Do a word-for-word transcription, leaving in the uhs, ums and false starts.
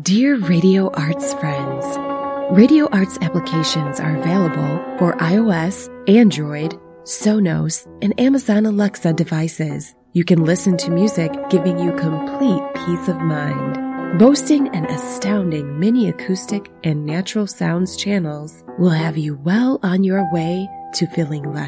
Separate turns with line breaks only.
Dear Radio Arts friends, Radio Arts applications are available for iOS, Android, Sonos, and Amazon Alexa devices. You can listen to music giving you complete peace of mind. Boasting an astounding mini acoustic and natural sounds channels will have you well on your way to feeling less